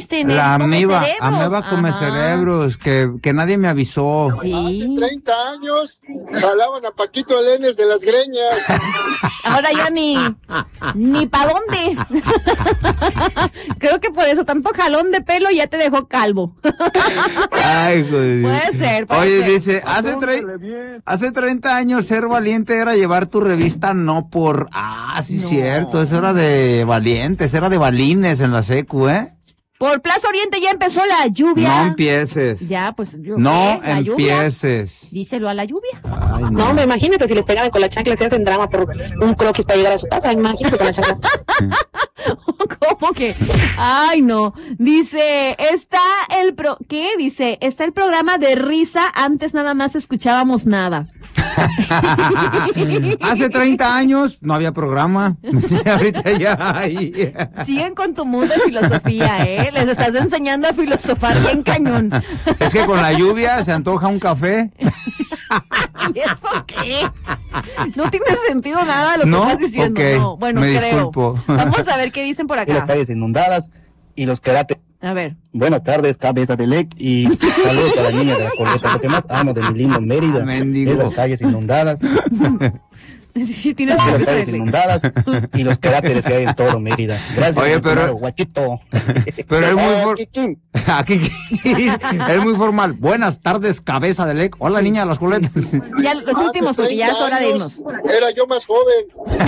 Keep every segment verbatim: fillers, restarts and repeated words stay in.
este, en La el come ameba, cerebros. ameba come Ajá. cerebros, que, que nadie me avisó. Sí. Hace treinta años jalaban a Paquito Elenes de las greñas. Ahora ya ni, ni pa' dónde. Creo que por eso tanto jalón de pelo ya te dejó calvo. Ay, joder. Puede ser, puede Oye, ser. dice, hace, tre- hace treinta años ser valiente era llevar tu revista no por... Ah, sí, No. cierto, eso era de valientes, era de balines en la secu, ¿eh? Por Plaza Oriente ya empezó la lluvia. No empieces. Ya, pues yo. No ¿qué? ¿La lluvia? empieces. Díselo a la lluvia. Ay, no. No, me imagínate si les pegaban con la chancla, se hacen drama por un croquis para llegar a su casa. Imagínate con la chancla. ¿Cómo que? Ay, no. Dice, está el pro... ¿Qué? Dice, está el programa de risa, antes nada más escuchábamos nada. Hace treinta años no había programa. Sí, ahorita ya hay. Siguen con tu mundo de filosofía, ¿eh? Les estás enseñando a filosofar bien cañón. Es que con la lluvia se antoja un café. ¿Y eso qué? No tiene sentido nada lo que ¿No? estás diciendo. Ok, No, bueno, me creo. disculpo. Vamos a ver qué dicen por Y las acá. calles inundadas y los cráteres. A ver. Buenas tardes, cabeza de Lec, y saludos a la niña de la coleta. Lo que más amo de mi lindo Mérida Mendigo. es las calles inundadas, Sí, tienes las que calles decirle. inundadas y los cráteres que hay en todo Mérida. Gracias, Oye, mi pero- estimado guachito. Pero es muy Eh, for- Kikín. Aquí es muy formal. Buenas tardes, cabeza de lec. Hola, niña de las coletas. Ya los últimos, porque ya es hora de irnos. Era yo más joven.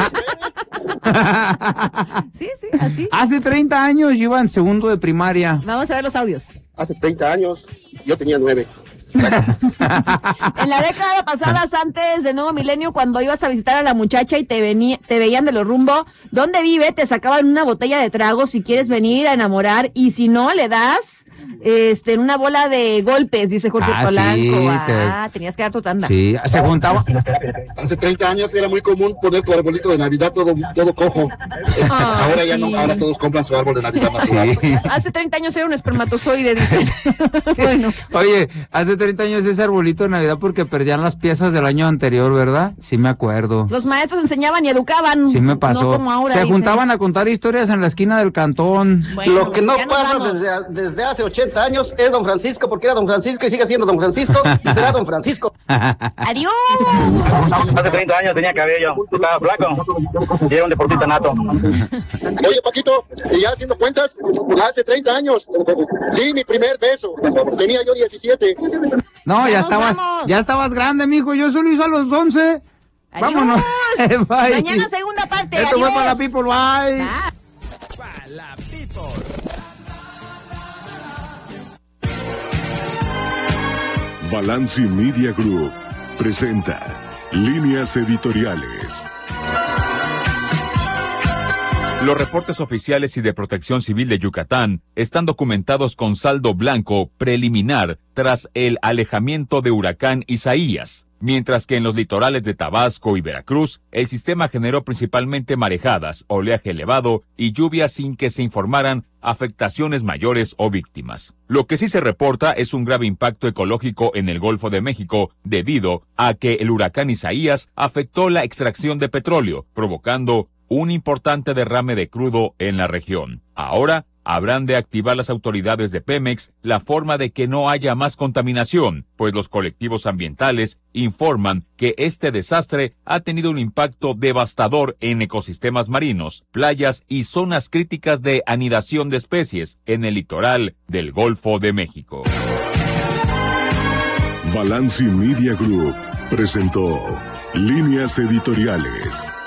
Sí, sí, así. Hace treinta años yo iba en segundo de primaria. Vamos a ver los audios. Hace treinta años yo tenía nueve. En la década pasada, antes del nuevo milenio, cuando ibas a visitar a la muchacha y te venía, te veían de los rumbo, ¿dónde vive? Te sacaban una botella de trago si quieres venir a enamorar, y si no, le das este en una bola de golpes, dice Jorge Ah, Polanco. sí, te- Ah, tenías que dar tu tanda. Sí, se juntaba. Hace treinta años era muy común poner tu arbolito de Navidad todo, todo cojo. Eh, Ah, ahora ya sí. no, ahora todos compran su árbol de Navidad natural. Sí. Hace treinta años era un espermatozoide, dices. Bueno, Oye, hace treinta años ese arbolito de Navidad porque perdían las piezas del año anterior, ¿verdad? Sí me acuerdo. los maestros enseñaban y educaban. Sí me pasó. No como ahora, se dicen. juntaban a contar historias en la esquina del cantón. Bueno, Lo que no ya nos pasa vamos. desde, desde hace ochenta años es don Francisco, porque era don Francisco y sigue siendo don Francisco y será don Francisco. Adiós. Hace treinta años tenía cabello, estaba flaco y era un deportista nato. Oye, Paquito, y ya haciendo cuentas, hace treinta años di mi primer beso. Tenía yo diecisiete. No, ya, Ya nos estabas, vamos. ya estabas grande, mijo. Yo solo hice a los once. Adiós. Vámonos. Bye. Mañana segunda parte. Esto Adiós. fue para la people. Bye. Bye. Balanci Media Group presenta Líneas Editoriales. Los reportes oficiales y de Protección Civil de Yucatán están documentados con saldo blanco preliminar tras el alejamiento de huracán Isaías, mientras que en los litorales de Tabasco y Veracruz el sistema generó principalmente marejadas, oleaje elevado y lluvias sin que se informaran afectaciones mayores o víctimas. Lo que sí se reporta es un grave impacto ecológico en el Golfo de México debido a que el huracán Isaías afectó la extracción de petróleo, provocando un importante derrame de crudo en la región. Ahora habrán de activar las autoridades de Pemex la forma de que no haya más contaminación, pues los colectivos ambientales informan que este desastre ha tenido un impacto devastador en ecosistemas marinos, playas y zonas críticas de anidación de especies en el litoral del Golfo de México. Balanci Media Group presentó Líneas Editoriales.